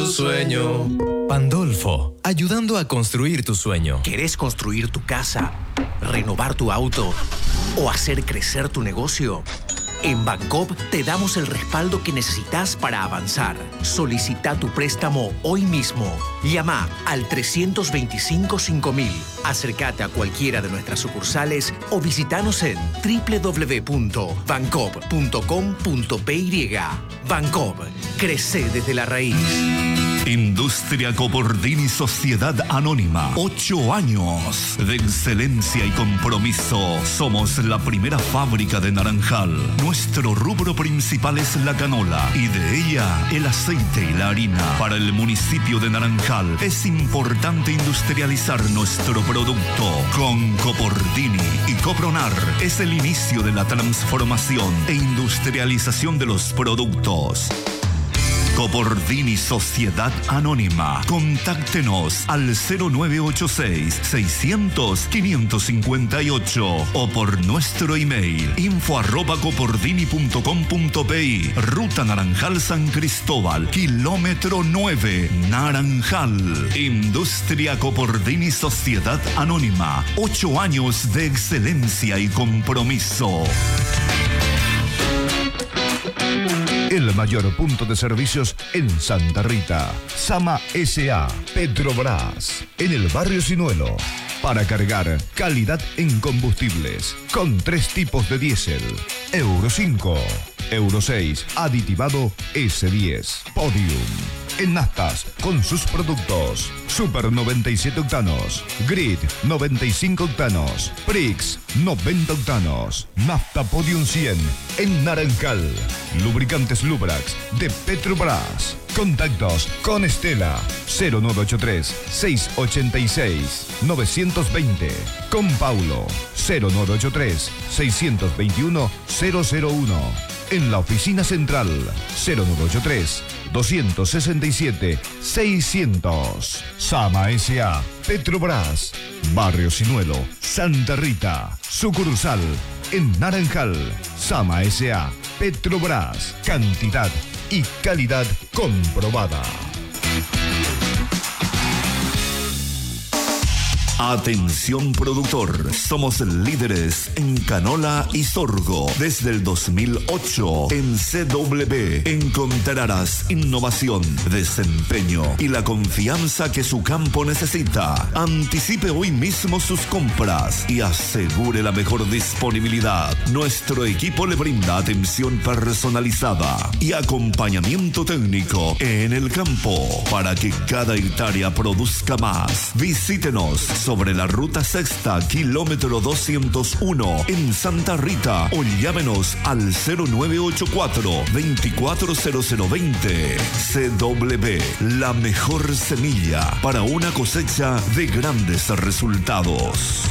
tu sueño. Pandolfo, ayudando a construir tu sueño. ¿Querés construir tu casa, renovar tu auto o hacer crecer tu negocio? En Bancoop te damos el respaldo que necesitas para avanzar. Solicita tu préstamo hoy mismo. Llama al 325-5000. Acércate a cualquiera de nuestras sucursales o visitanos en www.bancoop.com.py. Bancoop, crece desde la raíz. Industria Copordini Sociedad Anónima. 8 años de excelencia y compromiso. Somos la primera fábrica de naranjal. Nuestro rubro principal es la canola y de ella el aceite y la harina. Para el municipio de Naranjal es importante industrializar nuestro producto. Con Copordini y Copronar es el inicio de la transformación e industrialización de los productos. Copordini Sociedad Anónima. Contáctenos al 0986-600-558 o por nuestro email info@copordini.com.pi. Ruta Naranjal San Cristóbal, kilómetro 9, Naranjal. Industria Copordini Sociedad Anónima. 8 años de excelencia y compromiso. El mayor punto de servicios en Santa Rita. Sama S.A. Petrobras. En el barrio Sinuelo. Para cargar calidad en combustibles. Con 3 tipos de diésel. Euro 5. Euro 6. Aditivado S10. Podium. En naftas, con sus productos. Super 97 octanos. Grid 95 octanos. Prix 90 octanos. Nafta Podium 100 en Naranjal. Lubricantes Lubrax de Petrobras. Contactos con Estela 0983-686-920. Con Paulo 0983-621-001. En la oficina central 0983-267-600. Sama S.A. Petrobras. Barrio Sinuelo, Santa Rita. Sucursal en Naranjal. Sama S.A. Petrobras. Cantidad y calidad comprobada. Atención productor, somos líderes en canola y sorgo. Desde el 2008 en CW encontrarás innovación, desempeño y la confianza que su campo necesita. Anticipe hoy mismo sus compras y asegure la mejor disponibilidad. Nuestro equipo le brinda atención personalizada y acompañamiento técnico en el campo para que cada hectárea produzca más. Visítenos sobre la ruta sexta, kilómetro 201 en Santa Rita o llámenos al 0984-240020. CW, la mejor semilla para una cosecha de grandes resultados.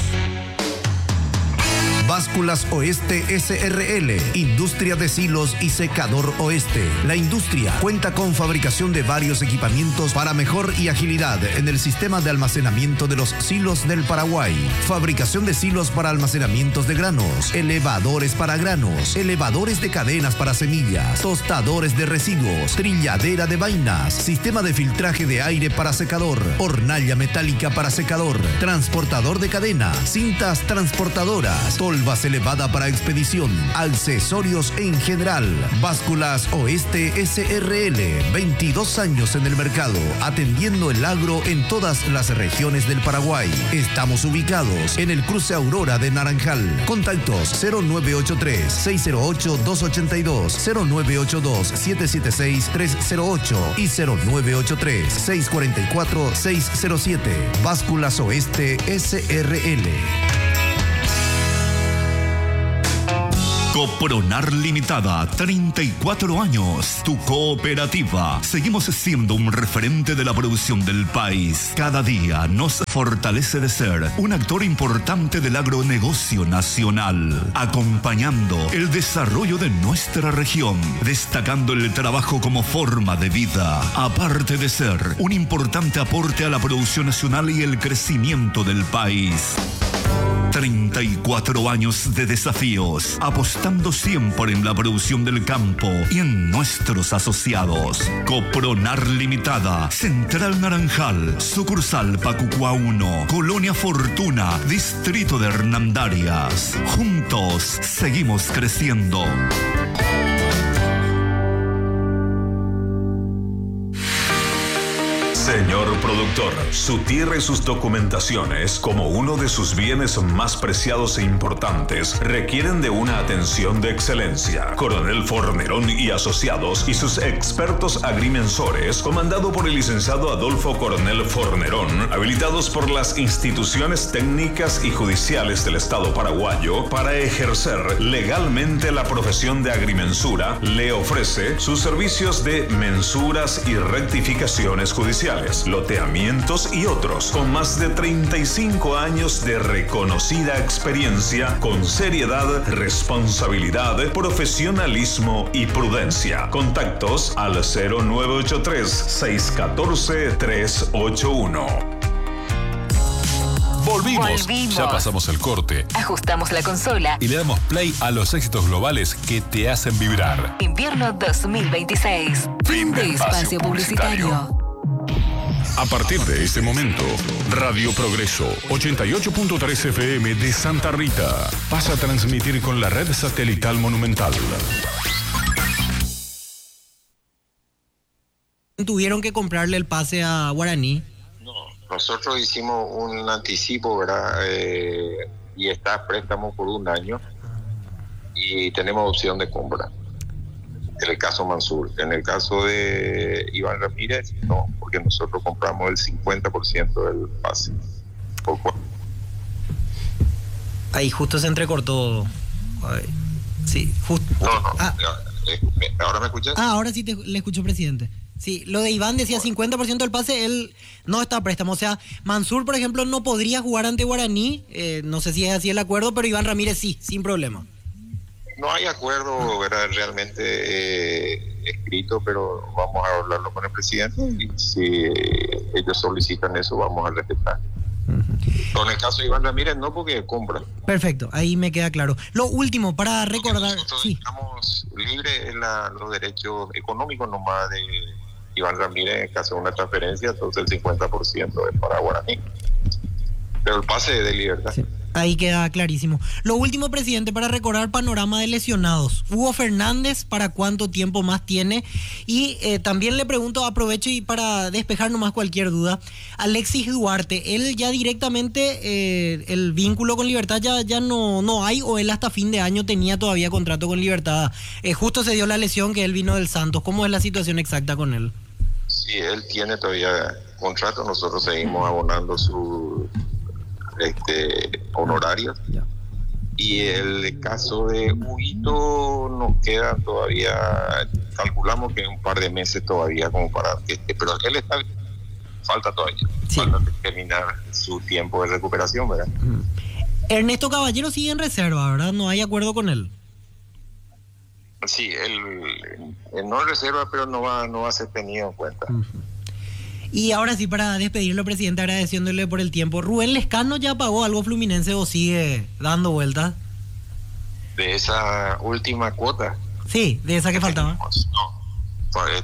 Básculas Oeste SRL, Industria de Silos y Secador Oeste. La industria cuenta con fabricación de varios equipamientos para mejor y agilidad en el sistema de almacenamiento de los silos del Paraguay. Fabricación de silos para almacenamientos de granos, elevadores para granos, elevadores de cadenas para semillas, tostadores de residuos, trilladera de vainas, sistema de filtraje de aire para secador, hornalla metálica para secador, transportador de cadena, cintas transportadoras, tolvas elevada para expedición, accesorios en general. Básculas Oeste SRL, 22 años en el mercado, atendiendo el agro en todas las regiones del Paraguay. Estamos ubicados en el cruce Aurora de Naranjal. Contactos 0983-608-282, 0982-776-308 y 0983-644-607. Básculas Oeste SRL. Copronar Limitada, 34 años, tu cooperativa. Seguimos siendo un referente de la producción del país. Cada día nos fortalece de ser un actor importante del agronegocio nacional, acompañando el desarrollo de nuestra región, destacando el trabajo como forma de vida, aparte de ser un importante aporte a la producción nacional y el crecimiento del país. 34 años de desafíos, apostando siempre en la producción del campo y en nuestros asociados. Copronar Limitada, Central Naranjal, sucursal Pacucua 1, Colonia Fortuna, Distrito de Hernandarias. Juntos seguimos creciendo. Señor productor, su tierra y sus documentaciones, como uno de sus bienes más preciados e importantes, requieren de una atención de excelencia. Coronel Fornerón y Asociados y sus expertos agrimensores, comandado por el licenciado Adolfo Coronel Fornerón, habilitados por las instituciones técnicas y judiciales del Estado paraguayo para ejercer legalmente la profesión de agrimensura, le ofrece sus servicios de mensuras y rectificaciones judiciales, loteamientos y otros, con más de 35 años de reconocida experiencia, con seriedad, responsabilidad, profesionalismo y prudencia. Contactos al 0983-614-381. Volvimos. Ya pasamos el corte. Ajustamos la consola. Y le damos play a los éxitos globales que te hacen vibrar. Invierno 2026. Fin de espacio publicitario. A partir de este momento, Radio Progreso 88.3 FM de Santa Rita pasa a transmitir con la red satelital Monumental. ¿Tuvieron que comprarle el pase a Guaraní? No, nosotros hicimos un anticipo, ¿verdad? Y está a préstamo por 1 año y tenemos opción de compra. En el caso Mansur. En el caso de Iván Ramírez, no, porque nosotros compramos el 50% del pase. Ahí justo se entrecortó. Sí, justo. No. ¿Ahora me escuchas? Ahora sí le escucho, presidente. Sí, lo de Iván decía 50% del pase, él no está a préstamo. O sea, Mansur, por ejemplo, no podría jugar ante Guaraní. No sé si es así el acuerdo, pero Iván Ramírez sí, sin problema. No hay acuerdo, ¿verdad?, realmente escrito, pero vamos a hablarlo con el presidente y si ellos solicitan eso, vamos a respetar. Con el caso de Iván Ramírez, no, porque compra. Perfecto, ahí me queda claro. Lo último, para recordar... Nosotros sí. Estamos libres en los derechos económicos nomás de Iván Ramírez en caso de una transferencia, entonces el 50% es para Guaraní. Pero el pase es de Libertad. Sí. Ahí queda clarísimo. Lo último, presidente, para recordar panorama de lesionados. Hugo Fernández, ¿para cuánto tiempo más tiene? Y también le pregunto, aprovecho y para despejar nomás cualquier duda, Alexis Duarte, ¿él ya directamente el vínculo con Libertad ya no hay, o él hasta fin de año tenía todavía contrato con Libertad? Justo se dio la lesión que él vino del Santos. ¿Cómo es la situación exacta con él? Sí, él tiene todavía contrato. Nosotros seguimos abonando su honorarios. Y el caso de Huguito nos queda todavía, calculamos que un par de meses todavía como para pero él está, falta todavía, sí. Falta terminar su tiempo de recuperación, ¿verdad? Ernesto Caballero sigue en reserva, ¿verdad? No hay acuerdo con él. Sí, él no en reserva, pero no va a ser tenido en cuenta. Y ahora sí, para despedirlo, presidente, agradeciéndole por el tiempo. ¿Rubén Lescano ya pagó algo Fluminense o sigue dando vueltas? De esa última cuota. Sí, de esa que faltaba. No,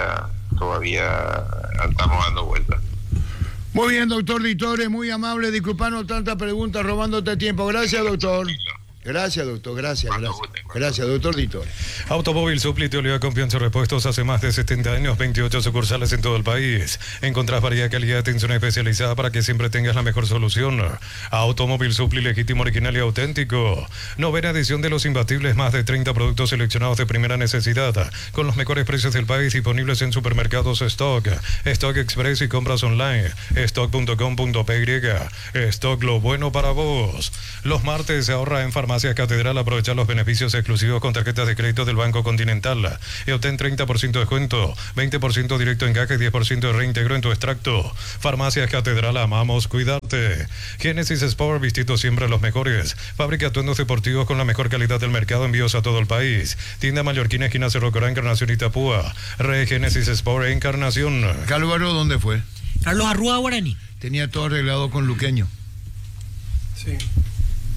todavía estamos dando vueltas. Muy bien, doctor Ditore, muy amable. Disculpanos tantas preguntas robándote tiempo. Gracias, doctor. Gracias, doctor, gracias. Gracias, doctor Ditore. Automóvil Supli te olvida confianza y repuestos hace más de 70 años, 28 sucursales en todo el país. Encontrás variedad, calidad, atención especializada para que siempre tengas la mejor solución. Automóvil Supli, legítimo, original y auténtico. Novena edición de Los Imbatibles, más de 30 productos seleccionados de primera necesidad, con los mejores precios del país, disponibles en supermercados Stock, Stock Express y compras online, stock.com.py. Stock, lo bueno para vos. Los martes se ahorra en Farmacias Catedral. Aprovecha los beneficios exclusivos con tarjetas de crédito del Banco Continental y obtén 30% de descuento, 20% directo en caja y 10% de reintegro en tu extracto. Farmacias Catedral, amamos cuidarte. Génesis Sport, vistiendo siempre a los mejores. Fábrica de atuendos deportivos con la mejor calidad del mercado, envíos a todo el país. Tienda Mallorquina, esquina Cerro Corá, Encarnación y Itapúa. Génesis Sport, Encarnación. ¿Carlos Arrúa dónde fue? Carlos Arrúa, Guaraní. Tenía todo arreglado con Luqueño. Sí.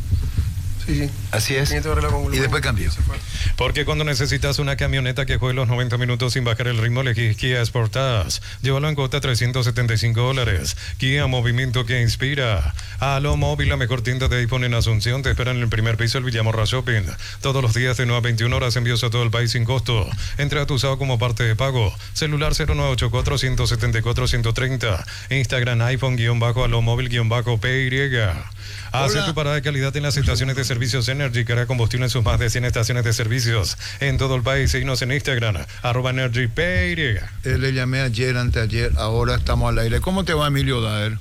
Sí. Así es. Y después cambió. Porque cuando necesitas una camioneta que juegue los 90 minutos sin bajar el ritmo, elegís Kia Sportage. Llévalo en cuota $375. Kia, movimiento que inspira. Alo Móvil, la mejor tienda de iPhone en Asunción, te esperan en el primer piso del Villamorra Shopping. Todos los días de 9 a 21 horas, envíos a todo el país sin costo. Entra a tu SAO como parte de pago. Celular 0984-174-130. Instagram iPhone-Alo Móvil-PY. Hace tu parada de calidad en las estaciones de servicios Energy, carga combustible en sus más de 100 estaciones de servicios en todo el país. Síguenos en Instagram, @EnergyPY. Le llamé ayer, anteayer, ahora estamos al aire. ¿Cómo te va, Emilio Daer?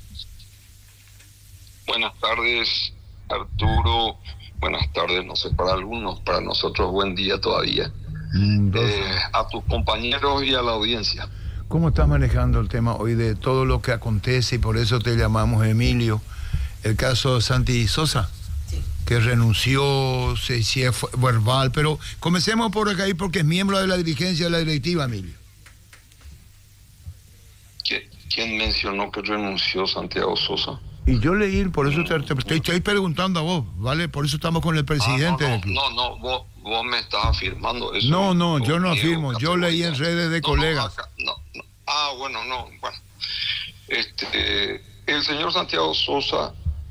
Buenas tardes, Arturo. Buenas tardes, no sé, para algunos, para nosotros buen día todavía. A tus compañeros y a la audiencia. ¿Cómo estás manejando el tema hoy de todo lo que acontece y por eso te llamamos, Emilio? El caso de Santi Sosa, que renunció, si es verbal, pero comencemos por acá porque es miembro de la dirigencia de la directiva, Emilio. ¿Quién mencionó que renunció Santiago Sosa? Y yo leí, por eso te estoy preguntando a vos, ¿vale? Por eso estamos con el presidente del club. No, vos me estás afirmando eso. No, yo no afirmo, yo leí en redes de colegas. Bueno. El señor Santiago Sosa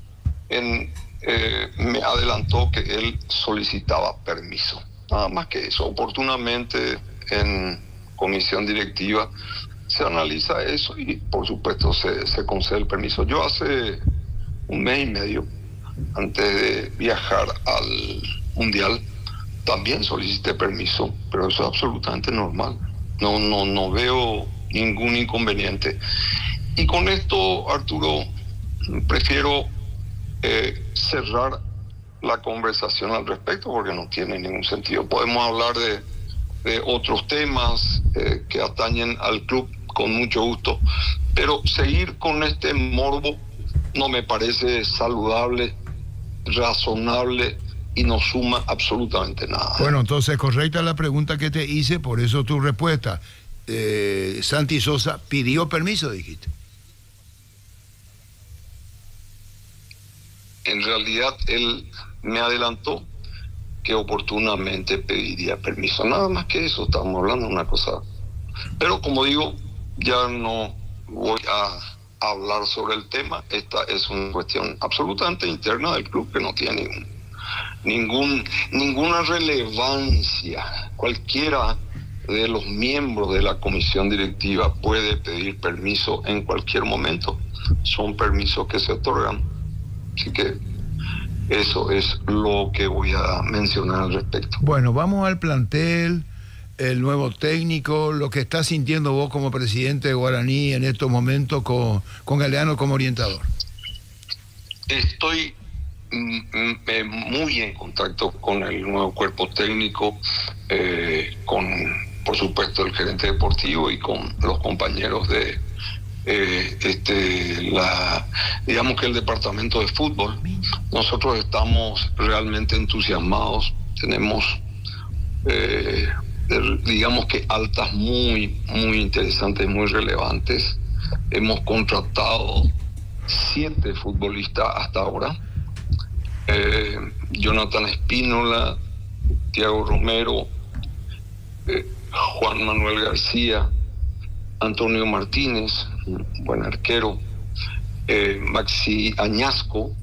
me adelantó que él solicitaba permiso. Nada más que eso. Oportunamente en comisión directiva se analiza eso y por supuesto se concede el permiso. Yo hace un mes y medio, antes de viajar al Mundial, también solicité permiso, pero eso es absolutamente normal. No veo ningún inconveniente. Y con esto, Arturo, prefiero cerrar la conversación al respecto porque no tiene ningún sentido. Podemos hablar de otros temas que atañen al club con mucho gusto, pero seguir con este morbo no me parece saludable, razonable y no suma absolutamente nada. Bueno, entonces correcta la pregunta que te hice, por eso tu respuesta. Santi Sosa pidió permiso, dijiste. En realidad él me adelantó que oportunamente pediría permiso. Nada más que eso, estamos hablando de una cosa. Pero como digo, ya no voy a hablar sobre el tema. Esta es una cuestión absolutamente interna del club que no tiene ninguna relevancia. Cualquiera de los miembros de la comisión directiva puede pedir permiso en cualquier momento. Son permisos que se otorgan. Así que eso es lo que voy a mencionar al respecto. Bueno, vamos al plantel, el nuevo técnico, lo que estás sintiendo vos como presidente de Guaraní en estos momentos con Galeano como orientador. Estoy muy en contacto con el nuevo cuerpo técnico, con, por supuesto, el gerente deportivo y con los compañeros de digamos que el departamento de fútbol. Nosotros estamos realmente entusiasmados, tenemos digamos que altas muy interesantes, muy relevantes. Hemos contratado 7 futbolistas hasta ahora: Jonathan Espínola, Thiago Romero, Juan Manuel García, Antonio Martínez, buen arquero, Maxi Añasco,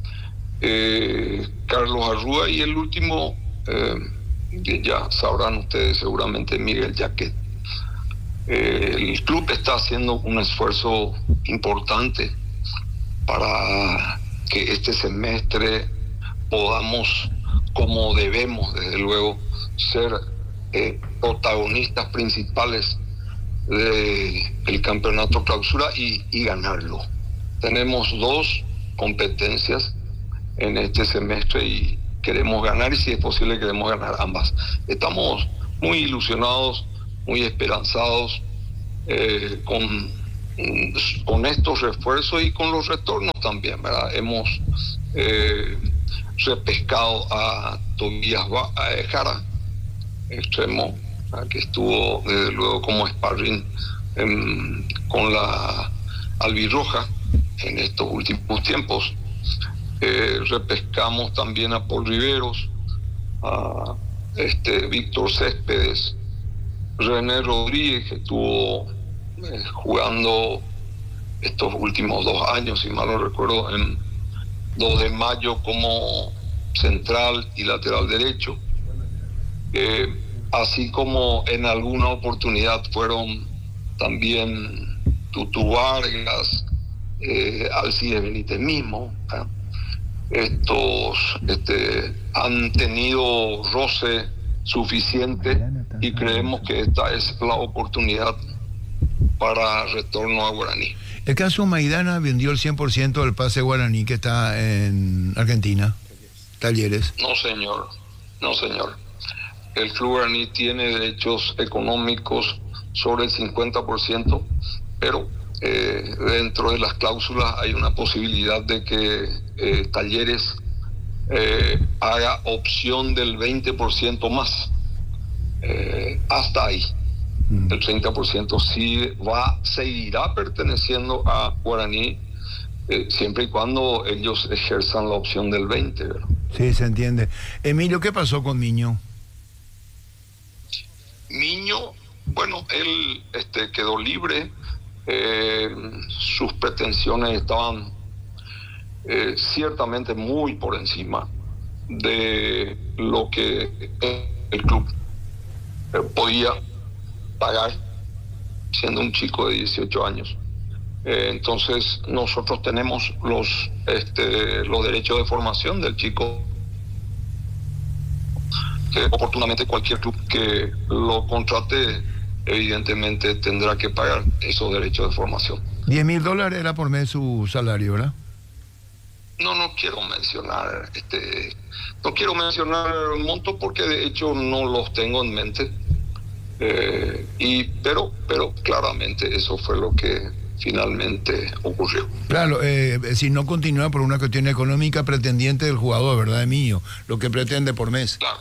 Carlos Arrúa y el último, que ya sabrán ustedes seguramente, Miguel Jaquet. El club está haciendo un esfuerzo importante para que este semestre podamos, como debemos desde luego, ser protagonistas principales del campeonato clausura y ganarlo. Tenemos 2 competencias en este semestre y queremos ganar, y si es posible queremos ganar ambas. Estamos muy ilusionados, muy esperanzados con estos refuerzos y con los retornos también, ¿verdad? Hemos repescado a Tobías Jara, extremo, que estuvo desde luego como sparring con la albirroja en estos últimos tiempos. repescamos también a Paul Riveros, a Víctor Céspedes, René Rodríguez, que estuvo jugando estos últimos 2 años, si mal no recuerdo, en 2 de mayo como central y lateral derecho. Así como en alguna oportunidad fueron también Tutu Vargas, Alcides Benítez mismo. Estos han tenido roce suficiente y creemos que esta es la oportunidad para retorno a Guaraní. El caso Maidana vendió el 100% del pase Guaraní que está en Argentina, Talleres. No, señor. El Club Guaraní tiene derechos económicos sobre el 50%, pero dentro de las cláusulas hay una posibilidad de que Talleres haga opción del 20% más. Hasta ahí. El 30% sí seguirá perteneciendo a Guaraní, siempre y cuando ellos ejerzan la opción del 20%, ¿verdad? Sí, se entiende. Emilio, ¿qué pasó con Miño? Miño, bueno, él quedó libre. Sus pretensiones estaban ciertamente muy por encima de lo que el club podía pagar, siendo un chico de 18 años. Entonces nosotros tenemos los derechos de formación del chico, que oportunamente cualquier club que lo contrate evidentemente tendrá que pagar esos derechos de formación. $10,000 era por mes su salario, ¿verdad? No quiero mencionar el monto porque de hecho no los tengo en mente. Pero claramente eso fue lo que finalmente ocurrió. Claro, si no continúa por una cuestión económica pretendiente del jugador, ¿verdad, Emilio? Lo que pretende por mes. Claro.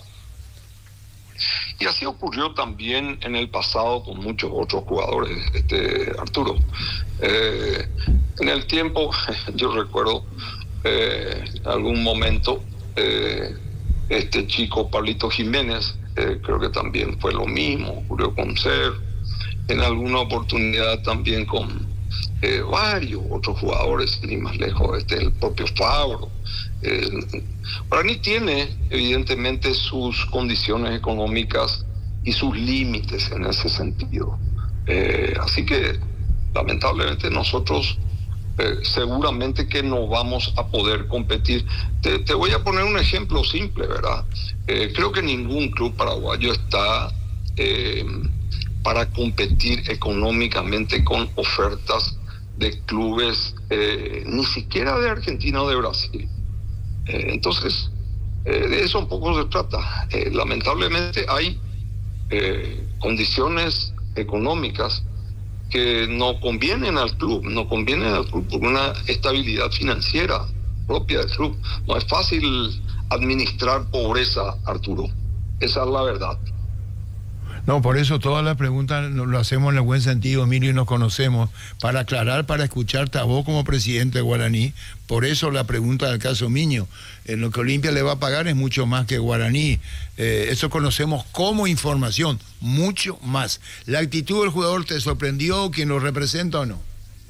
Y así ocurrió también en el pasado con muchos otros jugadores, Arturo. En el tiempo, yo recuerdo algún momento, este chico Pablito Jiménez, creo que también fue lo mismo, ocurrió con Ser, en alguna oportunidad también con varios otros jugadores, ni más lejos, el propio Fabro. Guaraní tiene evidentemente sus condiciones económicas y sus límites en ese sentido. Así que lamentablemente nosotros seguramente que no vamos a poder competir. Te voy a poner un ejemplo simple, ¿verdad? Creo que ningún club paraguayo está para competir económicamente con ofertas de clubes, ni siquiera de Argentina o de Brasil. Entonces, de eso un poco se trata. Lamentablemente hay condiciones económicas que no convienen al club por una estabilidad financiera propia del club. No es fácil administrar pobreza, Arturo. Esa es la verdad. No, por eso todas las preguntas lo hacemos en el buen sentido, Emilio, y nos conocemos, para aclarar, para escucharte a vos como presidente de Guaraní. Por eso la pregunta del caso Miño. En lo que Olimpia le va a pagar es mucho más que Guaraní. Eso conocemos como información, mucho más. ¿La actitud del jugador te sorprendió? ¿Quién lo representa o no?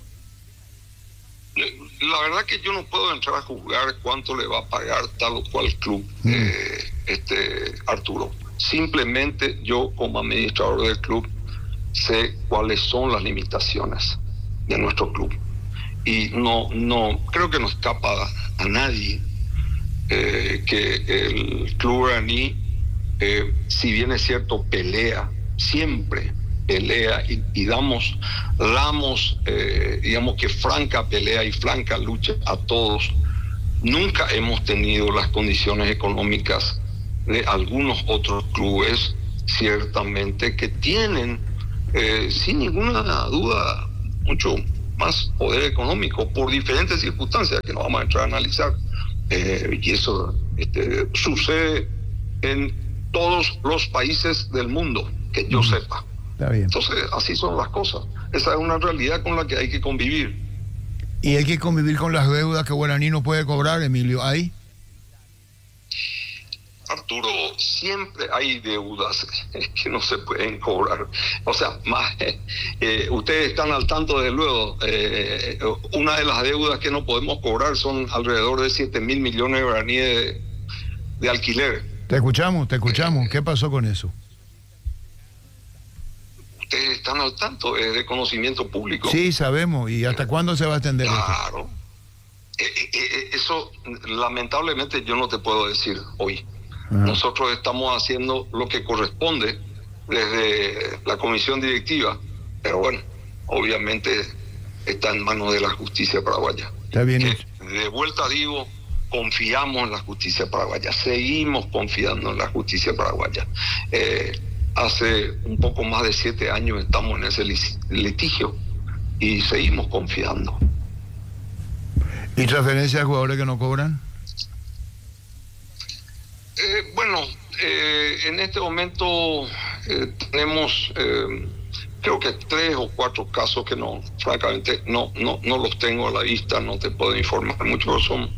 La verdad que yo no puedo entrar a juzgar cuánto le va a pagar tal o cual club, Arturo. Simplemente yo, como administrador del club, sé cuáles son las limitaciones de nuestro club. Y no creo que no escapa a nadie que el Club Guaraní, si bien es cierto, siempre pelea y damos digamos que franca pelea y franca lucha a todos. Nunca hemos tenido las condiciones económicas de algunos otros clubes, ciertamente, que tienen, sin ninguna duda, mucho más poder económico por diferentes circunstancias que no vamos a entrar a analizar. Y eso sucede en todos los países del mundo, que yo sepa. Está bien. Entonces, así son las cosas. Esa es una realidad con la que hay que convivir. Y hay que convivir con las deudas que Guaraní no puede cobrar, Emilio. ¿Hay? Arturo, siempre hay deudas que no se pueden cobrar. O sea, ustedes están al tanto, desde luego. Una de las deudas que no podemos cobrar son alrededor de 7.000 millones de guaraníes de alquiler. Te escuchamos. ¿Qué pasó con eso? Ustedes están al tanto, es de conocimiento público. Sí, sabemos. ¿Y hasta cuándo se va a atender eso? Claro. Eso, lamentablemente, yo no te puedo decir hoy. Nosotros estamos haciendo lo que corresponde desde la comisión directiva, pero bueno, obviamente está en manos de la justicia paraguaya. Está bien. De vuelta digo, confiamos en la justicia paraguaya, seguimos confiando en la justicia paraguaya. Hace un poco más de 7 años estamos en ese litigio y seguimos confiando. ¿Y transferencias de jugadores que no cobran? Bueno, en este momento tenemos creo que 3 o 4 casos que no, francamente, no los tengo a la vista, no te puedo informar mucho. Son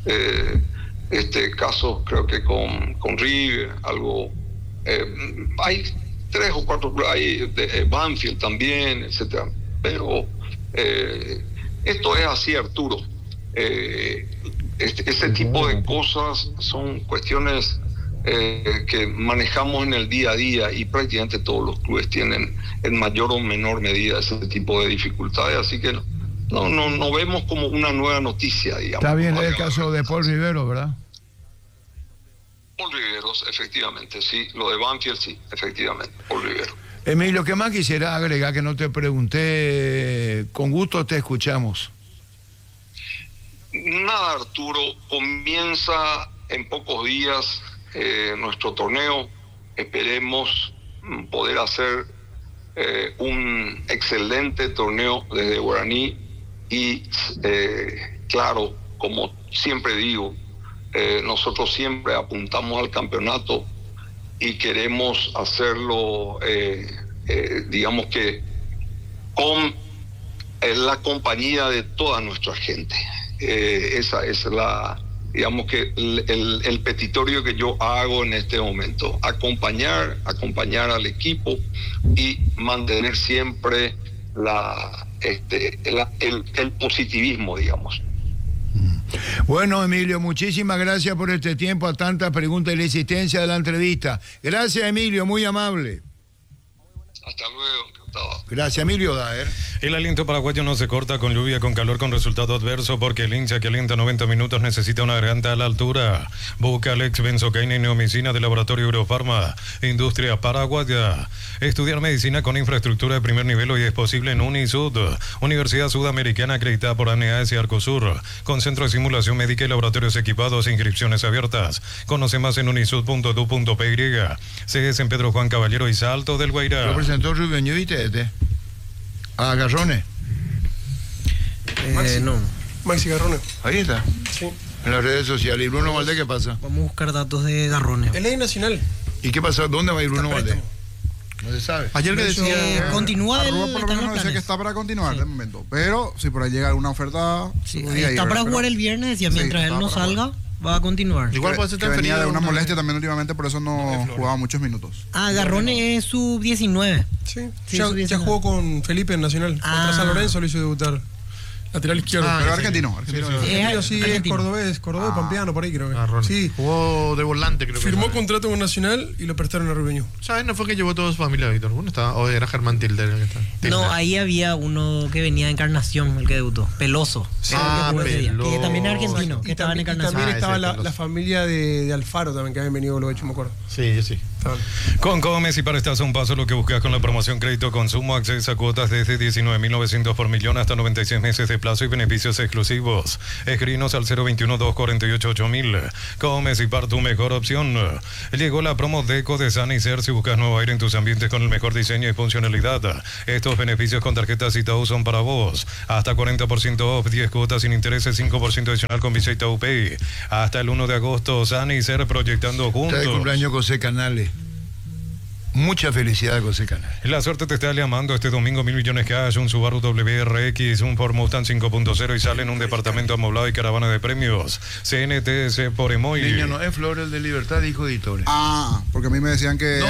casos, creo que con River, algo. Hay 3 o 4, hay de Banfield también, etcétera. Pero esto es así, Arturo. Ese tipo de cosas son cuestiones que manejamos en el día a día y prácticamente todos los clubes tienen en mayor o menor medida ese tipo de dificultades, así que no vemos como una nueva noticia, digamos. Está bien, es el caso de Paul Rivero, ¿verdad? Paul Riveros, efectivamente, sí. Lo de Banfield, sí, efectivamente, Paul Rivero. Emilio, ¿qué más quisiera agregar que no te pregunté? Con gusto te escuchamos. Nada, Arturo, comienza en pocos días nuestro torneo. Esperemos poder hacer un excelente torneo desde Guaraní y claro, como siempre digo, nosotros siempre apuntamos al campeonato y queremos hacerlo digamos que con la compañía de toda nuestra gente. Esa es digamos que el petitorio que yo hago en este momento, acompañar al equipo y mantener siempre el positivismo, digamos. Bueno, Emilio, muchísimas gracias por este tiempo, a tantas preguntas y la existencia de la entrevista. Gracias, Emilio, muy amable. Hasta luego, encantado. Gracias, Emilio Daer. El aliento paraguayo no se corta con lluvia, con calor, con resultado adverso, porque el hincha que alienta 90 minutos necesita una garganta a la altura. Busca Alex Benzocaína y Neomicina de Laboratorio Eurofarma, Industria Paraguaya. Estudiar medicina con infraestructura de primer nivel hoy es posible en Unisud, Universidad Sudamericana acreditada por ANEAS y Arcosur, con centro de simulación médica y laboratorios equipados, inscripciones abiertas. Conoce más en unisud.edu.py. Sedes en Pedro Juan Caballero y Salto del Guairá. Lo presentó Rubén, ¿viste a Garrone? No. Maxi Garrone. Ahí está. Sí. En las redes sociales. ¿Y Bruno Valdés qué pasa? Vamos a buscar datos de Garrone. El ley nacional. ¿Y qué pasa? ¿Dónde va a ir Bruno Valdés? No se sabe. Ayer que decía... continúa Arroba por lo menos decía que está para continuar de momento. Pero si por ahí llega alguna oferta... Está para jugar el viernes, decía, mientras él no salga, va a continuar. Igual puede ser transferido. Venía de una molestia también últimamente, por eso no jugaba muchos minutos. Garrone es sub-19. Sí, ya jugó con Felipe en Nacional. Contra San Lorenzo lo hizo debutar. Lateral izquierdo. Pero argentino. Sí, es cordobés, pampeano, por ahí creo que. Sí. Jugó de volante, creo que. Firmó contrato con Nacional y lo prestaron a Rubeño. ¿Sabes? No fue que llevó toda su familia, Víctor. Uno estaba, o era Germán Tilder el que está. No, ahí había uno que venía de Encarnación, el que debutó. Peloso. Peloso. Que también es argentino, que estaba en Encarnación. También estaba la familia de Alfaro también, que habían venido, lo he hecho, me acuerdo. Sí, sí. Con Comes y para estar a un paso lo que buscas con la promoción crédito consumo, acceso a cuotas desde 19.900 por millón hasta 96 meses de plazo y beneficios exclusivos. Escríbenos al 021-248-8000. Comes y par tu mejor opción. Llegó la promo Deco de Sanicer si buscas nuevo aire en tus ambientes con el mejor diseño y funcionalidad. Estos beneficios con tarjetas Itaú son para vos. Hasta 40% off, 10 cuotas sin intereses, 5% adicional con Visa Itaú Pay. Hasta el 1 de agosto, Sanicer proyectando juntos. Está de cumpleaños José Canales. Mucha felicidad con ese canal. La suerte te está llamando este domingo, 1.000 millones cash, un Subaru WRX, un Ford Mustang 5.0 y sale en un departamento amoblado y caravana de premios. CNTS por Emoy. Niño, no es Flor el de Libertad, dijo Editores. Porque a mí me decían que...